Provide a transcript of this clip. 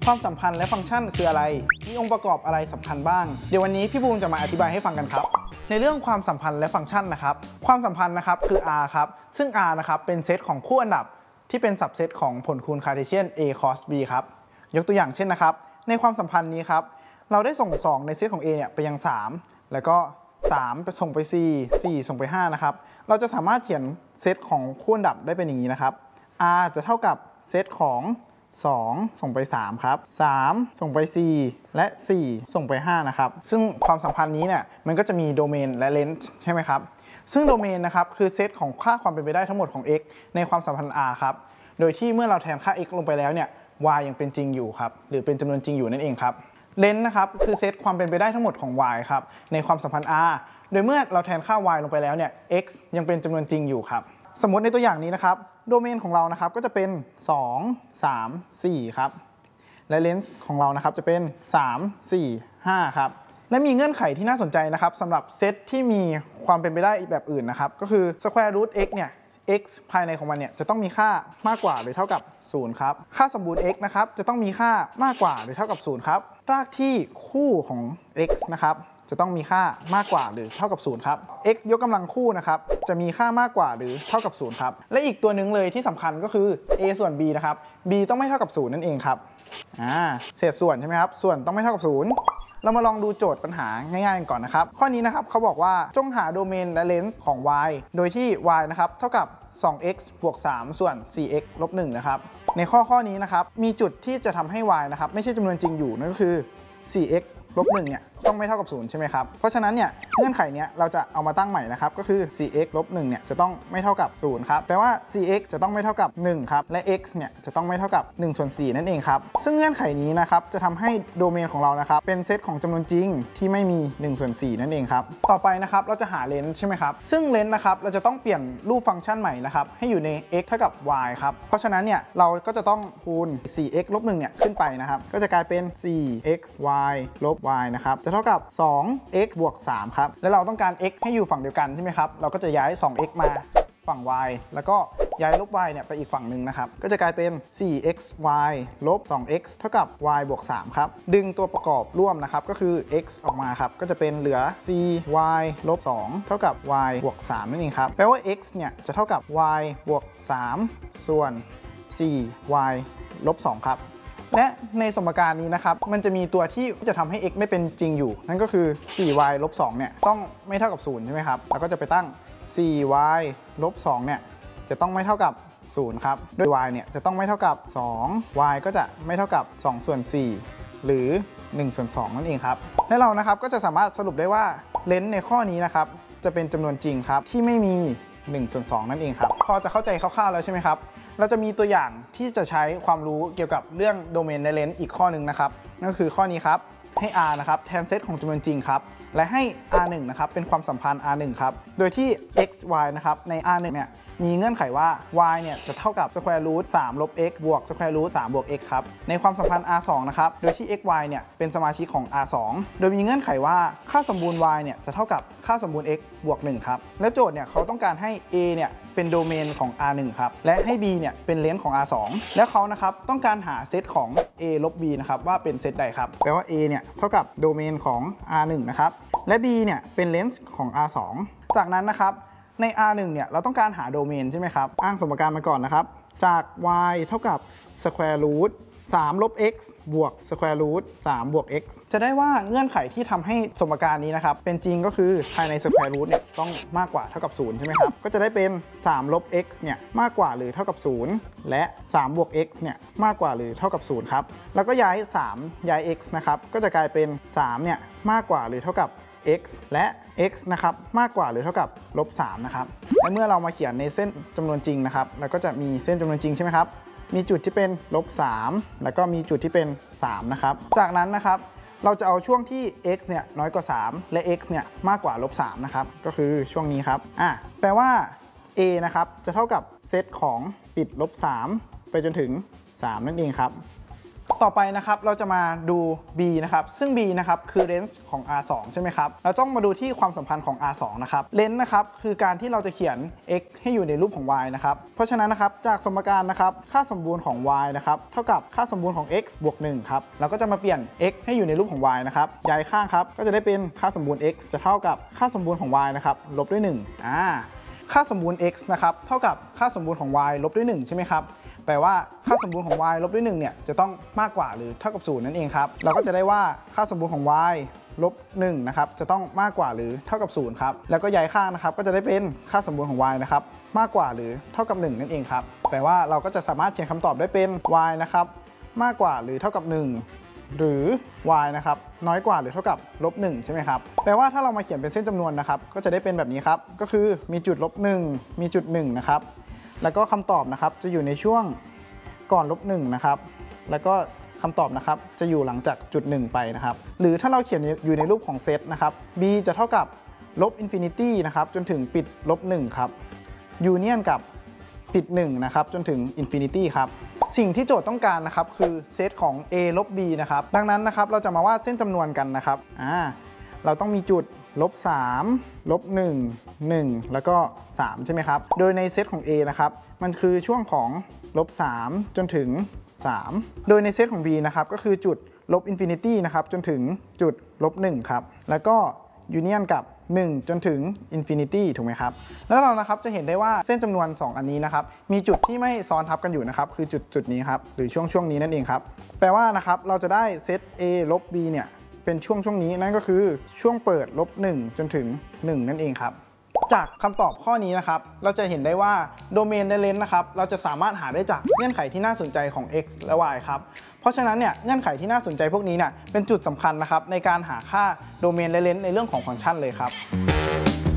ความสัมพันธ์และฟังก์ชันคืออะไรมีองค์ประกอบอะไรสำคัญบ้างเดี๋ยววันนี้พี่บูมจะมาอธิบายให้ฟังกันครับในเรื่องความสัมพันธ์และฟังก์ชันนะครับความสัมพันธ์นะครับคือ R ครับซึ่ง R นะครับเป็นเซตของคู่อันดับที่เป็นสับเซตของผลคูณคาร์เทเชียน A cos B ครับยกตัวอย่างเช่นนะครับในความสัมพันธ์นี้ครับเราได้ส่ง2ในเซตของ A เนี่ยไปยัง3แล้วก็3ไปส่งไป4 4ส่งไป5นะครับเราจะสามารถเขียนเซตของคู่อันดับได้เป็นอย่างนี้นะครับ R จะเท่ากับเซตของ2ส่งไป3ครับ3ส่งไป4และ4ส่งไป5นะครับซึ่งความสัมพันธ์นี้เนี่ยมันก็จะมีโดเมนและเลนส์ใช่ไหมครับซึ่งโดเมนนะครับคือเซตของค่าความเป็นไปได้ทั้งหมดของ x ในความสัมพันธ์ R ครับโดยที่เมื่อเราแทนค่า x ลงไปแล้วเนี่ย y ยังเป็นจริงอยู่ครับหรือเป็นจำนวนจริงอยู่นั่นเองครับเลนส์นะครับคือเซตความเป็นไปได้ทั้งหมดของ y ครับในความสัมพันธ์ R โดยเมื่อเราแทนค่า y ลงไปแล้วเนี่ย x ยังเป็นจำนวนจริงอยู่ครับสมมติในตัวอย่างนี้นะครับโดเมนของเรานะครับก็จะเป็น2 3 4ครับและเลนส์ของเรานะครับจะเป็น3 4 5ครับและมีเงื่อนไขที่น่าสนใจนะครับสำหรับเซตที่มีความเป็นไปได้อีกแบบอื่นนะครับก็คือ square root x เนี่ย x ภายในของมันเนี่ยจะต้องมีค่ามากกว่าหรือเท่ากับ0ครับค่าสมบูรณ์ x นะครับจะต้องมีค่ามากกว่าหรือเท่ากับ0ครับรากที่คู่ของ x นะครับจะต้องมีค่ามากกว่าหรือเท่ากับ0ครับ x ยกกำลังคู่นะครับจะมีค่ามากกว่าหรือเท่ากับ0ครับและอีกตัวหนึ่งเลยที่สำคัญก็คือ a ส่วน b นะครับ b ต้องไม่เท่ากับ0นั่นเองครับเศษส่วนใช่ไหมครับส่วนต้องไม่เท่ากับ0เรามาลองดูโจทย์ปัญหาง่ายๆกันก่อนนะครับข้อนี้นะครับเขาบอกว่าจงหาโดเมนและเลนส์ของ y โดยที่ y นะครับเท่ากับ2x บวก3ส่วน 4x ลบ1นะครับในข้อนี้นะครับมีจุดที่จะทำให้ y นะครับไม่ใช่จำนวนจริงอยู่นั่นก็คือ 4x ลบ1เนี่ยต้องไม่เท่ากับ0ใช่ไหมครับเพราะฉะนั้นเนี่ยเงื่อนไขเนี้ยเราจะเอามาตั้งใหม่นะครับก็คือ 4x ลบ1เนี่ยจะต้องไม่เท่ากับ0ครับแปลว่า 4x จะต้องไม่เท่ากับ1ครับและ x เนี่ยจะต้องไม่เท่ากับ1ส่วน4นั่นเองครับซึ่งเงื่อนไขนี้นะครับจะทำให้โดเมนของเรานะครับเป็นเซตของจำนวนจริงที่ไม่มี1ส่วน4นั่นเองครับต่อไปนะครับเราจะหาเลนส์ใช่ไหมครับซึ่งเลนส์นะครับเราจะต้องเปลี่ยนรูปฟังก์ชันใหม่นะครับให้อยู่ใน x เท่ากับ y ครับเพราะฉะนั้นเนี่ยเราก็จะต้องคูณ 4x ลบ1เนี่ยขึ้นไปนะครับก็จะกลายเป็น 4xy ลบ y นะครับจะเท่ากับ 2x บวก3ครับแล้วเราต้องการ x ให้อยู่ฝั่งเดียวกันใช่ไหมครับเราก็จะย้าย 2x มาฝั่ง y แล้วก็ย้ายลบ y เนี่ยไปอีกฝั่งหนึ่งนะครับก็จะกลายเป็น 4xy ลบ 2x เท่ากับ y บวก3ครับดึงตัวประกอบร่วมนะครับก็คือ x ออกมาครับก็จะเป็นเหลือ cy ลบ2เท่ากับ y บวก3นั่นเองครับแปลว่า x เนี่ยจะเท่ากับ y บวก3ส่วน 4y ลบ2ครับและในสมการนี้นะครับมันจะมีตัวที่จะทำให้ x ไม่เป็นจริงอยู่นั่นก็คือ 4y ลบ2เนี่ยต้องไม่เท่ากับ0ใช่ไหมครับแล้วก็จะไปตั้ง 4y ลบ2เนี่ยจะต้องไม่เท่ากับ0ครับโดย y เนี่ยจะต้องไม่เท่ากับ2 y ก็จะไม่เท่ากับ2ส่วน4หรือ1ส่วน2นั่นเองครับและเรานะครับก็จะสามารถสรุปได้ว่าเลนส์ในข้อนี้นะครับจะเป็นจำนวนจริงครับที่ไม่มี1ส่วน2นั่นเองครับพอจะเข้าใจคร่าวๆแล้วใช่ไหมครับเราจะมีตัวอย่างที่จะใช้ความรู้เกี่ยวกับเรื่องโดเมนและเลนส์อีกข้อหนึ่งนะครับนั่นก็คือข้อนี้ครับให้ r นะครับแทนเซตของจำนวนจริงครับและให้ r1 นะครับเป็นความสัมพันธ์ r1 ครับโดยที่ x y นะครับใน r1 เนี่ยมีเงื่อนไขว่า y เนี่ยจะเท่ากับ square root 3 ลบ x บวก square root 3 บวก x ครับในความสัมพันธ์ r2 นะครับโดยที่ x y เนี่ยเป็นสมาชิกของ r2 โดยมีเงื่อนไขว่าค่าสมบูรณ์ y เนี่ยจะเท่ากับค่าสมบูรณ์ x บวก1ครับและโจทย์เนี่ยเขาต้องการให้ a เนี่ยเป็นโดเมนของ r1 ครับและให้ b เนี่ยเป็นเลนส์ของ r2 และเขานะครับต้องการหาเซตของ a ลบ b นะครับว่าเป็นเซตใดครับแปลว่า a เนี่ยเท่ากับโดเมนของ r1 นะครับและ b เนี่ยเป็นเลนส์ของ r2 จากนั้นนะครับใน R1 เนี่ยเราต้องการหาโดเมนใช่ไหมครับอ้างสมการมาก่อนนะครับจาก y เท่ากับ square root 3 ลบ x บวก square root 3 บวก x จะได้ว่าเงื่อนไขที่ทำให้สมการนี้นะครับเป็นจริงก็คือภายใน square root เนี่ยต้องมากกว่าเท่ากับ0ใช่ไหมครับก็จะได้เป็น3 ลบ x เนี่ยมากกว่าหรือเท่ากับ0และ3 บวก x เนี่ยมากกว่าหรือเท่ากับ0ครับแล้วก็ย้าย3ย้าย x นะครับก็จะกลายเป็น3เนี่ยมากกว่าหรือเท่ากับx และ x นะครับมากกว่าหรือเท่ากับลบ3นะครับและเมื่อเรามาเขียนในเส้นจำนวนจริงนะครับเราก็จะมีเส้นจำนวนจริงใช่ไหมครับมีจุดที่เป็นลบ3แล้วก็มีจุดที่เป็น3นะครับจากนั้นนะครับเราจะเอาช่วงที่ x เนี่ยน้อยกว่า3และ x เนี่ยมากกว่าลบ3นะครับก็คือช่วงนี้ครับแปลว่า a นะครับจะเท่ากับเซตของปิดลบ3ไปจนถึง3นั่นเองครับต่อไปนะครับเราจะมาดู b นะครับซึ่ง b นะครับคือ range ของ r2 ใช่ไหมครับเราต้องมาดูที่ความสัมพันธ์ของ r2 นะครับ range นะครับคือการที่เราจะเขียน x ให้อยู่ในรูปของ y นะครับเพราะฉะนั้นนะครับจากสมการนะครับค่าสมบูรณ์ของ y นะครับเท่ากับค่าสมบูรณ์ของ x บวก1ครับเราก็จะมาเปลี่ยน x ให้อยู่ในรูปของ y นะครับย้ายข้างครับก็จะได้เป็นค่าสมบูรณ์ x จะเท่ากับค่าสมบูรณ์ของ y นะครับลบด้วย1ค่าสมบูรณ์ x นะครับเท่ากับค่าสมบูรณ์ของ y ลบด้วย1ใช่ไหมครับแปลว่าค่าสมบูรณ์ของ y ลบด้วย1เนี่ยจะต้องมากกว่าหรือเท่ากับ0นั่นเองครับเราก็จะได้ว่าค่าสมบูรณ์ของ y ลบ1นะครับจะต้องมากกว่าหรือเท่ากับ0ครับแล้วก็ย้ายข้างนะครับก็จะได้เป็นค่าสมบูรณ์ของ y นะครับมากกว่าหรือเท่ากับ1นั่นเองครับแปลว่าเราก็จะสามารถเขียนคำตอบได้เป็น y นะครับมากกว่าหรือเท่ากับ1หรือ y นะครับน้อยกว่าหรือเท่ากับลบ1ใช่ไหมครับแปลว่าถ้าเรามาเขียนเป็นเส้นจำนวนนะครับก็จะได้เป็นแบบนี้ครับก็คือมีจุดลบ1มีจุด1นะครับแล้วก็คำตอบนะครับจะอยู่ในช่วงก่อนลบ1นะครับแล้วก็คำตอบนะครับจะอยู่หลังจากจุด1ไปนะครับหรือถ้าเราเขียนอยู่ในรูปของเซตนะครับ b จะเท่ากับลบอินฟินิตี้นะครับจนถึงปิดลบ1ครับยูเนียนกับปิด1นะครับจนถึงอินฟินิตี้ครับสิ่งที่โจทย์ต้องการนะครับคือเซตของ a ลบ b นะครับดังนั้นนะครับเราจะมาวาดเส้นจำนวนกันนะครับเราต้องมีจุดลบ3ลบ1 1แล้วก็3ใช่ไหมครับโดยในเซตของ a นะครับมันคือช่วงของลบ3จนถึง3โดยในเซตของ b นะครับก็คือจุดลบอินฟินิตี้นะครับจนถึงจุดลบ1ครับแล้วก็ยูเนียนกับ1จนถึงอินฟินิตี้ถูกไหมครับแล้วเรานะครับจะเห็นได้ว่าเส้นจำนวน2อันนี้นะครับมีจุดที่ไม่ซ้อนทับกันอยู่นะครับคือจุดนี้ครับหรือช่วงนี้นั่นเองครับแปลว่านะครับเราจะได้เซต a ลบ b เนี่ยเป็นช่วงนี้นั่นก็คือช่วงเปิดลบ1จนถึง1นั่นเองครับจากคำตอบข้อนี้นะครับเราจะเห็นได้ว่าโดเมนและเลนส์นะครับเราจะสามารถหาได้จากเงื่อนไขที่น่าสนใจของ x และ y ครับเพราะฉะนั้นเนี่ยเงื่อนไขที่น่าสนใจพวกนี้เนี่ยเป็นจุดสำคัญนะครับในการหาค่าโดเมนและเลนส์ในเรื่องของฟังก์ชันเลยครับ